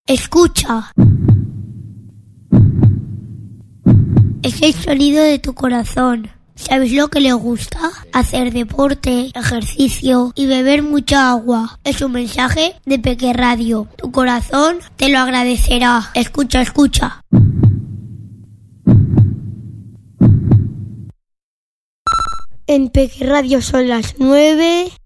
Escucha. Es el sonido de tu corazón. ¿Sabes lo que le gusta? Hacer deporte, ejercicio y beber mucha agua. Es un mensaje de Peque Radio. Tu corazón te lo agradecerá. Escucha, escucha. En Peque Radio son las 9.